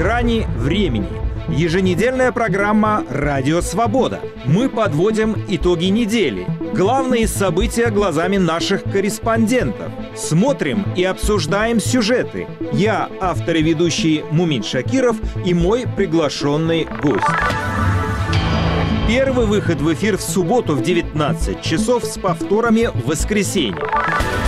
Грани времени. Еженедельная программа «Радио Свобода». Мы подводим итоги недели. Главные события глазами наших корреспондентов. Смотрим и обсуждаем сюжеты. Я, автор и ведущий Мумин Шакиров, и мой приглашенный гость. Первый выход в эфир в субботу в 19 часов с повторами в воскресенье.